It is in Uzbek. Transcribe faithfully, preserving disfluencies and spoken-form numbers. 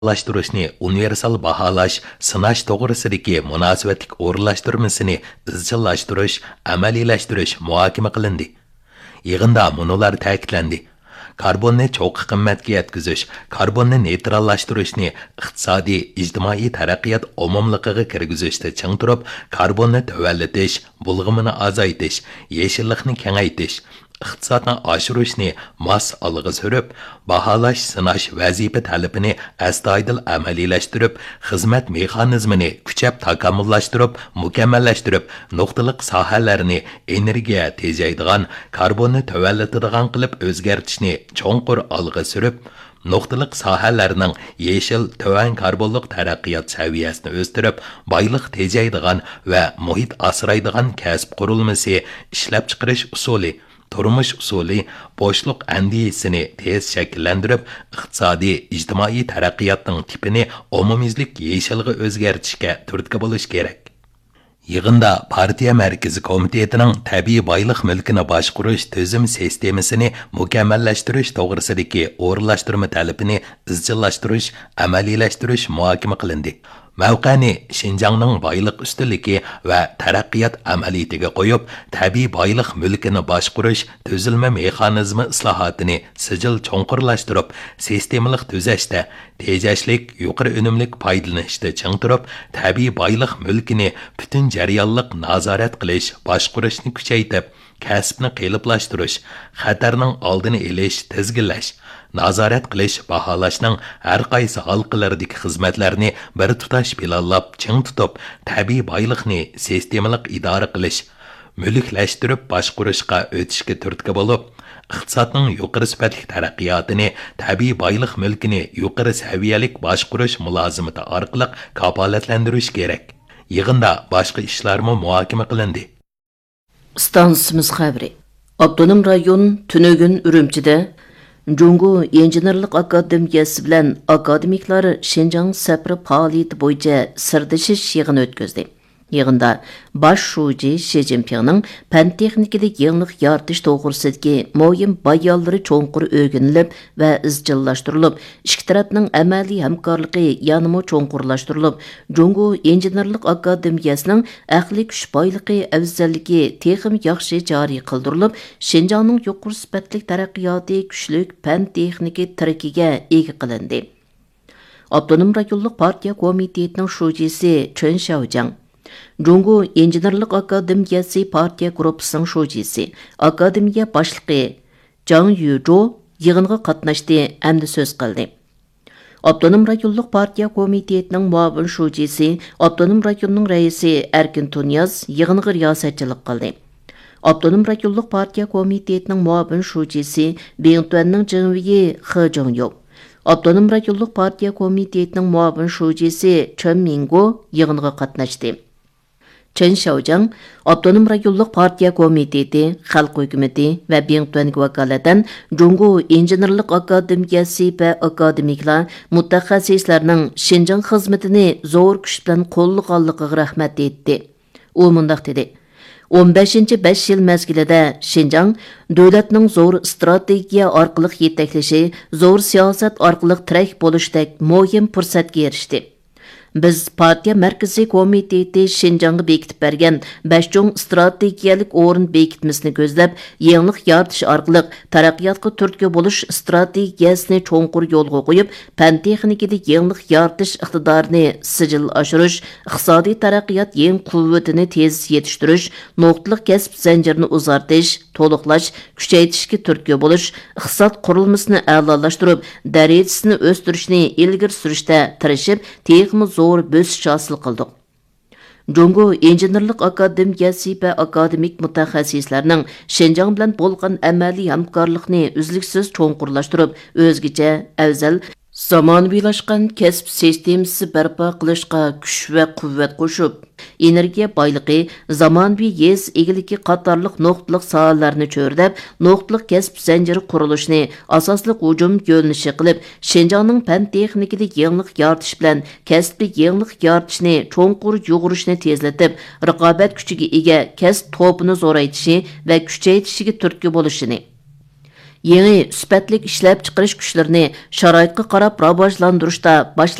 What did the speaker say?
Laştırışni universal bahalash, sınash to'g'risidagi munosabatlik o'rinlashtirmasini izchillashtirish, amaliylashtirish muhokama qilindi. Yig'inda munolar ta'kidlandi. Karbonni cho'qi qimmatga yetkazish, karbonni neytrallashtirishni iqtisodiy, ijtimoiy taraqqiyot umumligiga kirgizishda ching turib, karbonni tuvallatish, bulg'imini azaytish, yeshillikni kengaytish, iqtisodni oshirishni mas olg'a surib, baholash, sinash vazifa talabini astoydil amaliylashtirib, xizmat mexanizmini kuchab takomillashtirib, mukammallashtirib, nuqtaliq sohalarni energiya tejaydigan, karbonni tuvallatadigan qilib o'zgartishni cho'nqur olg'a surib, nuqtaliq sohalarning yeshil tuvan karbonliq taraqqiyot saviyasini o'stirib, boyliq tejaydigan va muhit asraydigan kasb qurilmasi, ishlab chiqarish usuli, turmush usuli, bo'shliq andiyasini tez shakllantirib, iqtisodiy, ijtimoiy taraqqiyotning tipini umumyuzlik yeshilga o'zgartishga turtki bo'lish kerak. Yig'inda partiya markaziy komitetining tabiiy boyliq mulkini boshqarish tizim sistemasini mukammallashtirish to'g'risidagi o'rinlashtirma talabini izchillashtirish, amaliylashtirish muhokama qilindi. Mavqani Xinjiangning boyliq ustunligi va taraqqiyot amaliyatiga qo'yib, tabiiy boyliq mulkini boshqarish tuzilma mexanizmi islohotini sijil cho'nqurlashtirib, sistemalik tuzashda, tejashlik, yuqori unumlik foydalanishda ching turib, tabiiy boyliq mulkini butun jarayonliq nazorat qilish, boshqarishni kuchaytirib, kasbni qiyinlashtirish, xatarning oldini olish, tizginlash, nazorat qilish, baholashning har qaysi halqalardagi xizmatlarni bir tutash planlab, ching tutib, tabiiy boyliqni sistemalik idora qilish, mulklashtirib boshqarishga o'tishga turtki bo'lib, iqtisodning yuqori sifatli taraqqiyotini, tabiiy boyliq mulkini yuqori saviyalik boshqarish mulozimati orqali kafolatlantirish kerak. Yig'inda boshqa ishlarmi muhokama qilindi. Stansimiz xabari. Abdunum rayon Tünögün Ürümçide Jungo İnjenerlik Akademiyasi bilan akademiklar Şinjan safari faoliyati bo'yicha sirdishish yig'ini o'tkazdi. Yig'inda bosh shuji Xi Jinpingning fan texnikadagi yangilik yaratish to'g'risidagi muhim bayonlari cho'nqur o'rganilib va izchillashtirilib, ikki tarafning amaliy hamkorligi yanada cho'nqurlashtirilib, Jungo İnjenerlik Akademiyasining aqliy kuch boyligi afzalligi texim yaxshi joriy qildirilib, Xinjiangning yuqori sifatli taraqqiyoti kuchli fan texnika tarakiga ega qilindi. Abdunum rayonlik partiya komitetining shujisi Chen Xiaojiang Jungo İnjenerlik Akademiyasi partiya gruppasining shujisi, akademiya boshlig'i Zhang Yuzhou yig'inga qatnashdi hamda so'z qildi. Abdunum rayonlik partiya komitetining muavin shujisi, Abdunum rayonining raisi Erkin Tunyaz yig'inga riyosatchilik qildi. Abdunum rayonlik partiya komitetining muavin shujisi, Bingtuanning Jingviyi He Zhongyou, Abdunum rayonlik partiya komitetining muavin shujisi Chen Mingguo yig'inga qatnashdi. Chen Xiaojiang, Abdunum rayonlik partiya komiteti, xalq hukumati va Bingtuanga vakolatan Jungo İnjenerlik Akademiyasi va akademiklar mutaxassislarning Xinjiang xizmatini zo'r kuch bilan qo'llaganligiga rahmat etdi. U mundaq dedi: o'n beshinchi besh yil mezgilida Xinjiang davlatning zo'r strategiya orqali yetaklashi, zo'r siyosat orqali tirak bo'lishdek muhim fursatga erishdi. Biz partiya markaziy komiteti Xinjiangga bekitib bergan besh cho'ng strategiyalik o'rin bekitmasini ko'zlab, yangilik yaratish orqali taraqqiyotga turtki bo'lish strategiyasini cho'nqur yo'lga qo'yib, fan texnikada yangilik yaratish iqtidorini sijil oshirish, iqtisodiy taraqqiyot yeng quvvatini tez yetishtirish, nuqtaliq kasb zanjirini uzartish, to'liqlash, kuchaytirishga turtki bo'lish, iqtisod qurilmasini a'lolashtirib, darajasini o'stirishni ilgari surishda tirishib, texnik zo'r bösish hosil qildik. Jungo İnjenerlik Akademiyasi va akademik mutaxassislarning Xinjiang bilan bo'lgan amaliy hamkorlikni uzluksiz cho'nqurlashtirib, o'zgacha afzal zamonaviylashgan kasb sistemasi barpo qilishga kuch va quvvat qo'shib, energiya boyligi, zamonaviy yez egiligi qatorliq nuqtaliq sohalarni cho'rdab, nuqtaliq kasb zanjiri qurilishini asosli hujum yo'linishi qilib, Xinjiangning fan texnikada yangilik yaratish bilan kasbiy yangilik yaratishni cho'nqur yo'g'irishni tezlatib, raqobat kuchiga ega kasb to'pini zo'raytishi va kuchaytirishiga turtki bo'lishini, yangi sifatli ishlab chiqarish kuchlarini sharoitga qarab rivojlantirishda